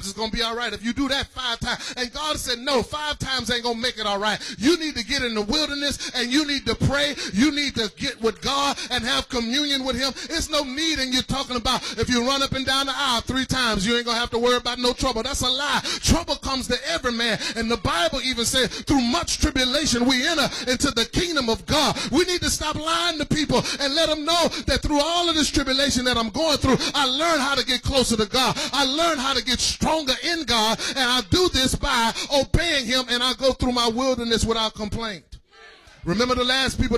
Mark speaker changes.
Speaker 1: it's going to be all right if you do that 5 times. And God said, no, 5 times ain't going to make it all right. You need to get in the wilderness and you need to pray. You need to get with God and have communion with him. It's no need in you talking about if you run up and down the aisle 3 times, you ain't going to have to worry about no trouble. That's a lie. Trouble comes to every man. And the Bible even says through much tribulation we enter into the kingdom of God. We need to stop lying to people and let them know that through all of this tribulation that I'm going through, I learned how to get closer to God. I learned how to get stronger in God, and I do this by obeying him, and I go through my wilderness without complaint. Remember the last people